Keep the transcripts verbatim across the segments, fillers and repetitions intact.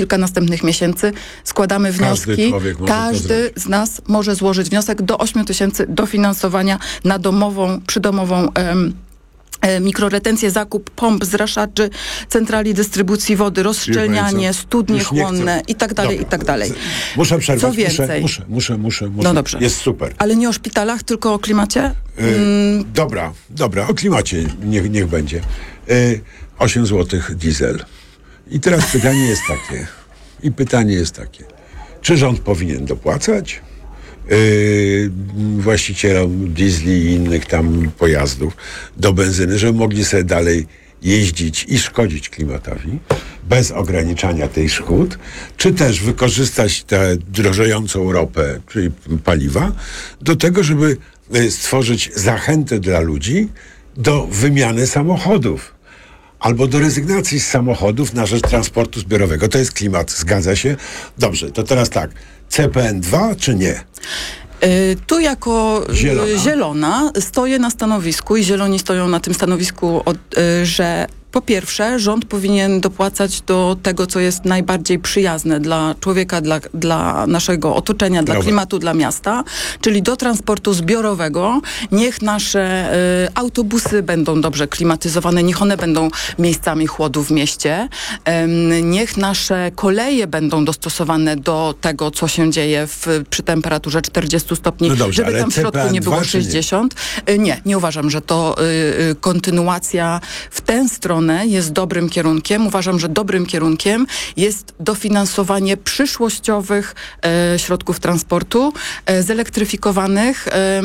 kilka następnych miesięcy składamy wnioski. Każdy człowiek może Każdy z nas może złożyć wniosek do ośmiu tysięcy dofinansowania na domową, przydomową em, mikroretencję, zakup pomp, zraszaczy, centrali dystrybucji wody, rozszczelnianie, studnie chłonne i tak dalej, i tak dalej. Muszę przerwać. Co więcej? Muszę, muszę, muszę, muszę. No dobrze. Jest super. Ale nie o szpitalach, tylko o klimacie? Yy, mm. Dobra, dobra, o klimacie niech, niech będzie. Yy, osiem złotych diesel. I teraz pytanie jest takie. I pytanie jest takie. Czy rząd powinien dopłacać Yy, właścicielom diesli i innych tam pojazdów do benzyny, żeby mogli sobie dalej jeździć i szkodzić klimatowi bez ograniczania tej szkód, czy też wykorzystać tę drożejącą ropę, czyli paliwa, do tego, żeby stworzyć zachętę dla ludzi do wymiany samochodów albo do rezygnacji z samochodów na rzecz transportu zbiorowego. To jest klimat, zgadza się? Dobrze, to teraz tak. C P N dwa czy nie? Y, tu jako Zielona. zielona stoję na stanowisku i zieloni stoją na tym stanowisku, od, y, że po pierwsze rząd powinien dopłacać do tego, co jest najbardziej przyjazne dla człowieka, dla, dla naszego otoczenia, dla Dobra. klimatu, dla miasta, czyli do transportu zbiorowego. Niech nasze y, autobusy będą dobrze klimatyzowane, niech one będą miejscami chłodu w mieście. Ym, niech nasze koleje będą dostosowane do tego, co się dzieje w, przy temperaturze czterdziestu stopni, No dobrze, żeby tam w środku nie było sześćdziesiąt. Nie? nie, nie uważam, że to y, y, kontynuacja w tę stronę jest dobrym kierunkiem. Uważam, że dobrym kierunkiem jest dofinansowanie przyszłościowych e, środków transportu, e, zelektryfikowanych e,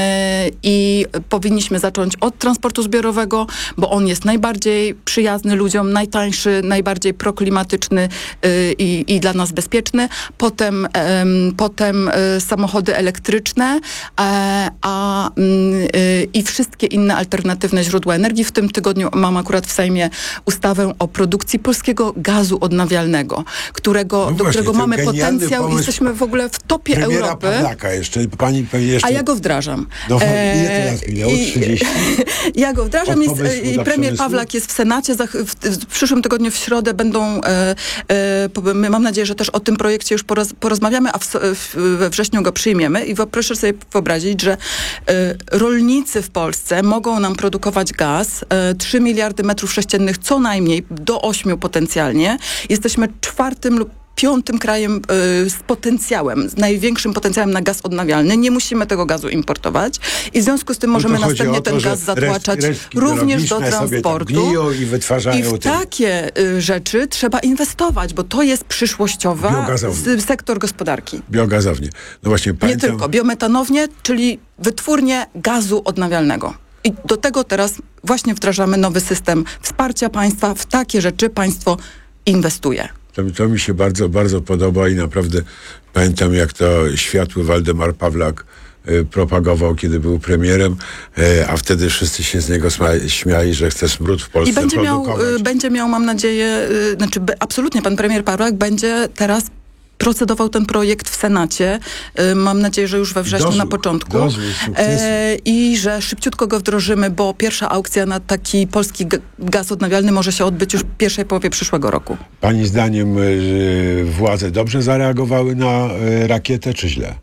i powinniśmy zacząć od transportu zbiorowego, bo on jest najbardziej przyjazny ludziom, najtańszy, najbardziej proklimatyczny e, i, i dla nas bezpieczny. Potem, e, potem e, samochody elektryczne e, a, e, i wszystkie inne alternatywne źródła energii. W tym tygodniu mam akurat w Sejmie ustawę o produkcji polskiego gazu odnawialnego, którego, no do właśnie, którego mamy potencjał i jesteśmy w ogóle w topie premiera Europy. Pawlaka jeszcze, pani jeszcze... A ja go wdrażam. No, ile teraz minęło? trzydzieści? Ja go wdrażam i, i premier przemysłu? Pawlak jest w Senacie. Za, w, w przyszłym tygodniu w środę będą, e, e, mam nadzieję, że też o tym projekcie już poroz, porozmawiamy, a w, w, we wrześniu go przyjmiemy. I proszę sobie wyobrazić, że e, rolnicy w Polsce mogą nam produkować gaz, e, trzy miliardy metrów sześciennych co najmniej, do ośmiu potencjalnie. Jesteśmy czwartym lub piątym krajem y, z potencjałem, z największym potencjałem na gaz odnawialny. Nie musimy tego gazu importować i w związku z tym możemy no następnie to, ten gaz zatłaczać resztki również do transportu. I, wytwarzają I w ten... takie y, rzeczy trzeba inwestować, bo to jest przyszłościowa z, sektor gospodarki. Biogazownie. No właśnie, pamiętam... Nie tylko. Biometanownie, czyli wytwórnie gazu odnawialnego. I do tego teraz właśnie wdrażamy nowy system wsparcia państwa. W takie rzeczy państwo inwestuje. To, to mi się bardzo, bardzo podoba i naprawdę pamiętam, jak to światły Waldemar Pawlak y, propagował, kiedy był premierem, y, a wtedy wszyscy się z niego sma- śmiali, że chce smród w Polsce I będzie produkować. miał, y, będzie miał, mam nadzieję, y, znaczy be, absolutnie pan premier Pawlak będzie teraz procedował ten projekt w Senacie. Y, mam nadzieję, że już we wrześniu Dozwól, na początku. dozwól, e, I że szybciutko go wdrożymy, bo pierwsza aukcja na taki polski g- gaz odnawialny może się odbyć już w pierwszej połowie przyszłego roku. Pani zdaniem y, władze dobrze zareagowały na y, rakietę, czy źle?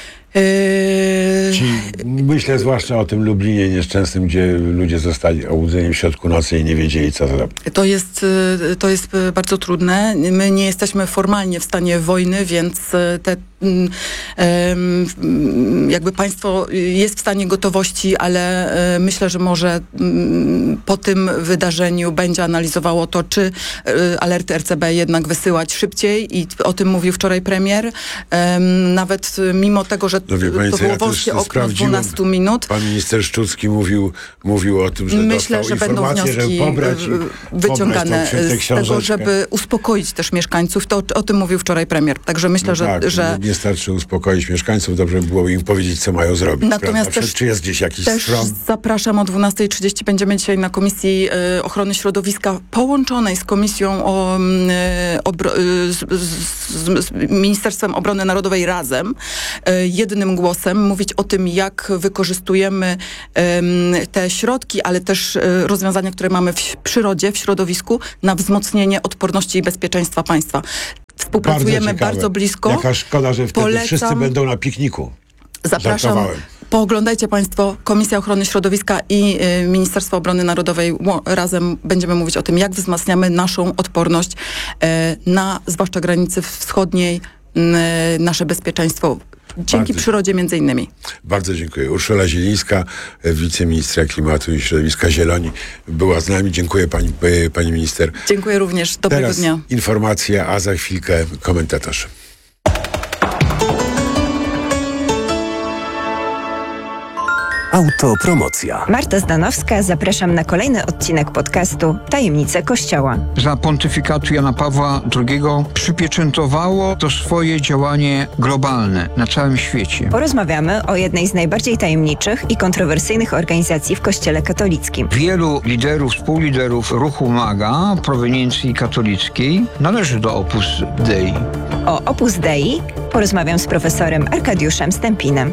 Ci, myślę zwłaszcza o tym Lublinie nieszczęsnym, gdzie ludzie zostali obudzeni w środku nocy i nie wiedzieli, co zrobić. To jest, to jest bardzo trudne. My nie jesteśmy formalnie w stanie wojny, więc te jakby państwo jest w stanie gotowości, ale myślę, że może po tym wydarzeniu będzie analizowało to, czy alerty R C B jednak wysyłać szybciej i o tym mówił wczoraj premier. Nawet mimo tego, że no wie pani, to było ja wąskie okno dwunastu minut. Pan minister Szczucki mówił, mówił o tym, że myślę, że będą wnioski pobrać, wyciągane z tego, żeby uspokoić też mieszkańców. To o tym mówił wczoraj premier. Także myślę, no że, tak, że... nie starczy uspokoić mieszkańców, dobrze by było im powiedzieć, co mają zrobić. Natomiast też, czy jest gdzieś jakiś też stron? Zapraszam o dwunastej trzydzieści. Będziemy dzisiaj na Komisji y, Ochrony Środowiska połączonej z Komisją o, y, obro, y, z, z, z Ministerstwem Obrony Narodowej razem, y, jednym głosem mówić o tym, jak wykorzystujemy y, te środki, ale też y, rozwiązania, które mamy w przyrodzie, w środowisku, na wzmocnienie odporności i bezpieczeństwa państwa. Współpracujemy Bardzo bardzo, ciekawe. blisko. Jaka szkoda, że wtedy Polecam. wszyscy będą na pikniku. Zapraszam. Żartowałem. Pooglądajcie Państwo, Komisja Ochrony Środowiska i y, Ministerstwo Obrony Narodowej ło- razem będziemy mówić o tym, jak wzmacniamy naszą odporność y, na, zwłaszcza granicy wschodniej, y, nasze bezpieczeństwo. Dzięki Bardzo- przyrodzie między innymi. Bardzo dziękuję. Urszula Zielińska, wiceministra klimatu i środowiska Zieloni, była z nami. Dziękuję pani, e, pani minister. Dziękuję również. Dobrego Teraz dnia. informacja, a za chwilkę komentarz. Autopromocja. Marta Zdanowska, zapraszam na kolejny odcinek podcastu Tajemnice Kościoła. Za pontyfikatu Jana Pawła drugiego przypieczętowało to swoje działanie globalne na całym świecie. Porozmawiamy o jednej z najbardziej tajemniczych i kontrowersyjnych organizacji w Kościele katolickim. Wielu liderów, współliderów ruchu MAGA proweniencji katolickiej należy do Opus Dei. O Opus Dei porozmawiam z profesorem Arkadiuszem Stępinem.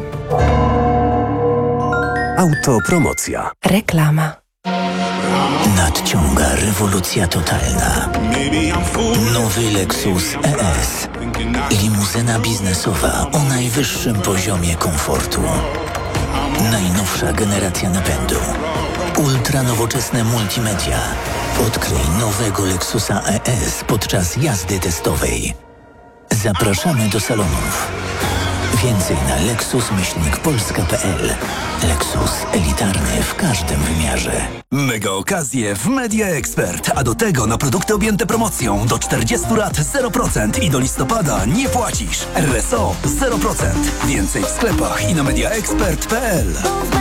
Autopromocja. Reklama. Nadciąga rewolucja totalna. Nowy Lexus E S. Limuzyna biznesowa o najwyższym poziomie komfortu. Najnowsza generacja napędu. Ultra nowoczesne multimedia. Odkryj nowego Lexusa E S podczas jazdy testowej. Zapraszamy do salonów. Więcej na lexus myślnik polska kropka p l. Lexus elitarny w każdym wymiarze. Mega okazje w Media Expert, a do tego na produkty objęte promocją do czterdziestu lat zero procent i do listopada nie płacisz. R S O zero procent. Więcej w sklepach i na media expert kropka p l.